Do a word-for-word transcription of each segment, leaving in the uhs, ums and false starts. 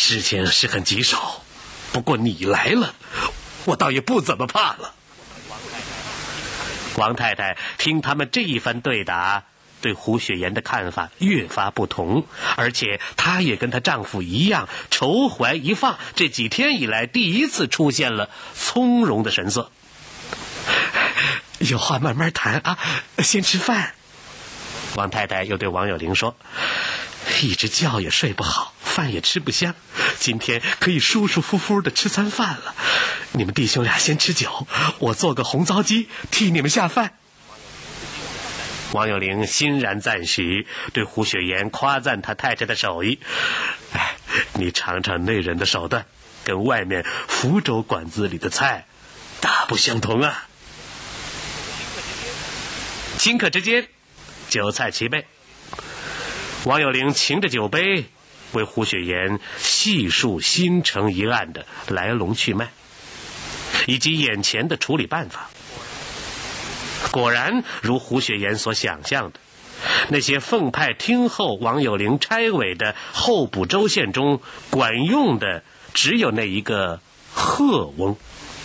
事情是很棘手，不过你来了，我倒也不怎么怕了。王太太听他们这一番对答，对胡雪岩的看法越发不同，而且她也跟她丈夫一样愁怀一放，这几天以来第一次出现了从容的神色。有话慢慢谈啊，先吃饭。王太太又对王有龄说，一直觉也睡不好，饭也吃不香，今天可以舒舒服服的吃餐饭了。你们弟兄俩先吃酒，我做个红糟鸡替你们下饭。王有龄欣然赞许，对胡雪岩夸赞他太太的手艺。哎，你尝尝那人的手段，跟外面福州馆子里的菜大不相同啊。顷刻之间，酒菜齐备，王有龄擎着酒杯为胡雪岩细述新城一案的来龙去脉，以及眼前的处理办法。果然如胡雪岩所想象的，那些奉派听候王有龄差委的候补州县中，管用的只有那一个贺翁。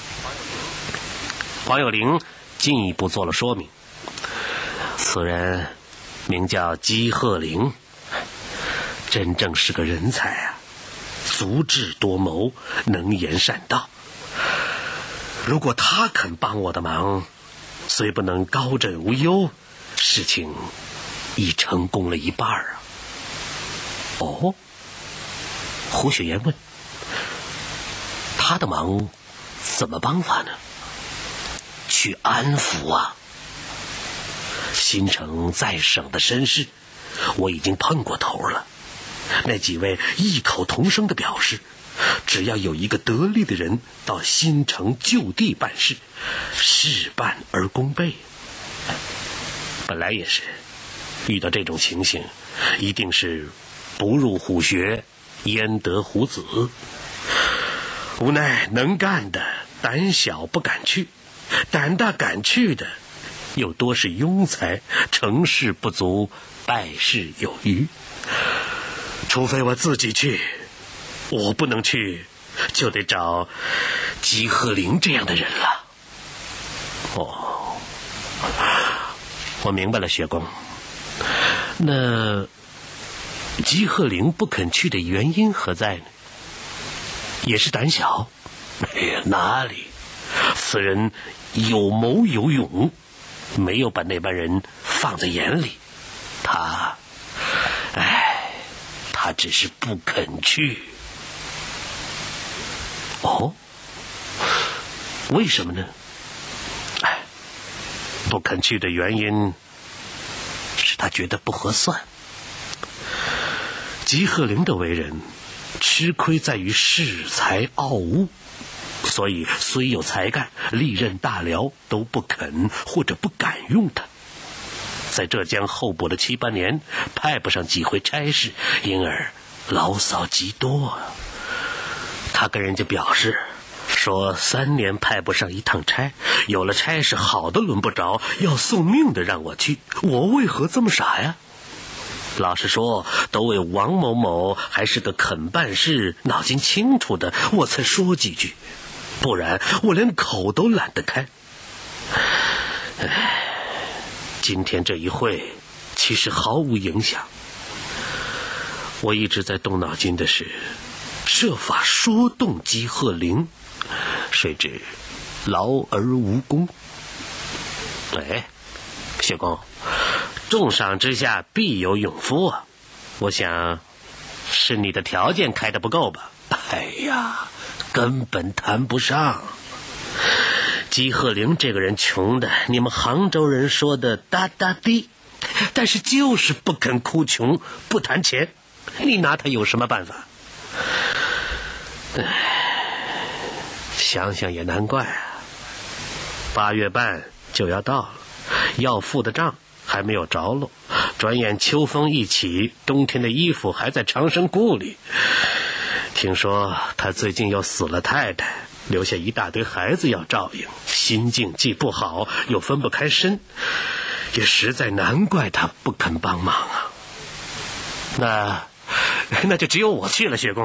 王有龄进一步做了说明，此人名叫姬鹤龄，真正是个人才啊，足智多谋，能言善道。如果他肯帮我的忙，虽不能高枕无忧，事情已成功了一半啊。哦，胡雪岩问，他的忙怎么帮法呢？去安抚啊。新城在省的绅士我已经碰过头了，那几位异口同声地表示，只要有一个得力的人到新城就地办事，事半而功倍。本来也是，遇到这种情形，一定是不入虎穴，焉得虎子。无奈能干的胆小不敢去，胆大敢去的又多是庸才，成事不足，败事有余。除非我自己去，我不能去，就得找姬鹤龄这样的人了。哦，我明白了，薛公。那姬鹤龄不肯去的原因何在呢？也是胆小？哎呀，哪里？此人有谋有勇，没有把那班人放在眼里。他，哎，他只是不肯去。哦，为什么呢？哎，不肯去的原因是他觉得不合算。姬鹤龄的为人吃亏在于恃才傲物，所以虽有才干，历任大辽都不肯或者不敢用他。在浙江候补的七八年，派不上几回差事，因而牢骚极多啊。他跟人家表示说，三年派不上一趟差，有了差事好的轮不着，要送命的让我去，我为何这么傻呀？老实说，都为王某某还是个肯办事、脑筋清楚的，我才说几句，不然我连口都懒得开。唉，今天这一会其实毫无影响。我一直在动脑筋的是设法说动姬鹤龄，谁知劳而无功。哎，薛公，重赏之下必有勇夫啊！我想是你的条件开得不够吧？哎呀，根本谈不上。姬鹤龄这个人穷的，你们杭州人说的哒哒滴，但是就是不肯哭穷，不谈钱，你拿他有什么办法？唉，想想也难怪啊。八月半就要到了，要付的账还没有着落，转眼秋风一起，冬天的衣服还在长生谷里。听说他最近又死了太太，留下一大堆孩子要照应，心境既不好又分不开身，也实在难怪他不肯帮忙啊。那那就只有我去了，薛公。